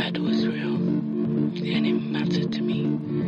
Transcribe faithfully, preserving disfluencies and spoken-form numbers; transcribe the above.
that was real, and it mattered to me.